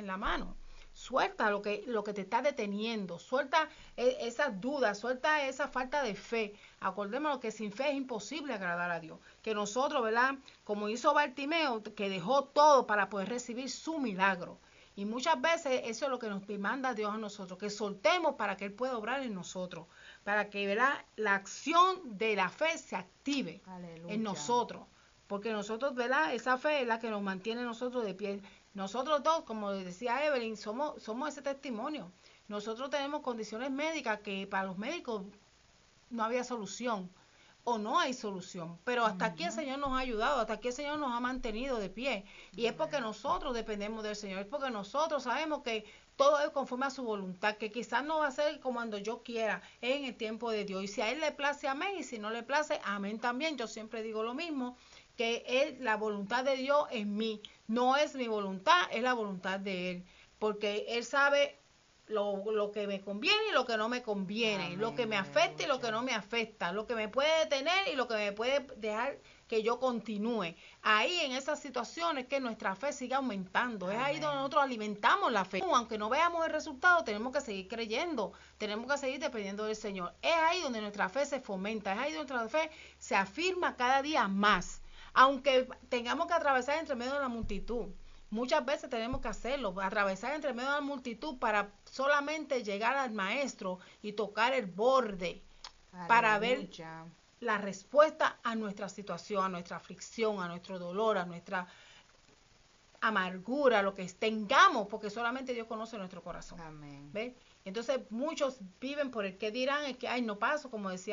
la mano. Suelta lo que te está deteniendo, suelta esas dudas, suelta esa falta de fe. Acordémonos que sin fe es imposible agradar a Dios. Que nosotros, ¿verdad? Como hizo Bartimeo, que dejó todo para poder recibir su milagro. Y muchas veces eso es lo que nos demanda Dios a nosotros, que soltemos para que Él pueda obrar en nosotros, para que, ¿verdad?, la acción de la fe se active en nosotros. Porque nosotros, ¿verdad?, esa fe es la que nos mantiene nosotros de pie. Nosotros dos, como decía Evelyn, somos ese testimonio. Nosotros tenemos condiciones médicas que para los médicos no había solución o no hay solución, pero hasta aquí el Señor nos ha ayudado, hasta aquí el Señor nos ha mantenido de pie, y es porque nosotros dependemos del Señor, es porque nosotros sabemos que todo es conforme a su voluntad, que quizás no va a ser como cuando yo quiera, es en el tiempo de Dios, y si a Él le place, amén, y si no le place, amén también. Yo siempre digo lo mismo, que es la voluntad de Dios en mí, no es mi voluntad, es la voluntad de Él, porque Él sabe lo que me conviene y lo que no me conviene, amén, lo que me afecta y lo que no me afecta, lo que me puede detener y lo que me puede dejar que yo continúe. Ahí en esas situaciones que nuestra fe sigue aumentando, amén, es ahí donde nosotros alimentamos la fe. Aunque no veamos el resultado, tenemos que seguir creyendo, tenemos que seguir dependiendo del Señor. Es ahí donde nuestra fe se fomenta, es ahí donde nuestra fe se afirma cada día más, aunque tengamos que atravesar entre medio de la multitud. Muchas veces tenemos que hacerlo, atravesar entre medio de la multitud para solamente llegar al maestro y tocar el borde. Aleluya. Para ver la respuesta a nuestra situación, a nuestra aflicción, a nuestro dolor, a nuestra amargura, lo que tengamos, porque solamente Dios conoce nuestro corazón. Amén. ¿Ves? Entonces muchos viven por el que dirán, el que, ay, no paso, como decía